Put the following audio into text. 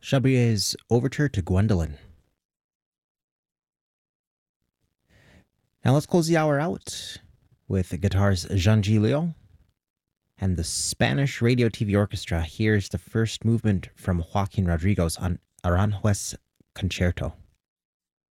Chabrier's Overture to Gwendolen. Now let's close the hour out with the guitars Jean Gilio and the Spanish Radio TV Orchestra. Here's the first movement from Joaquin Rodriguez on Aranjuez Concerto.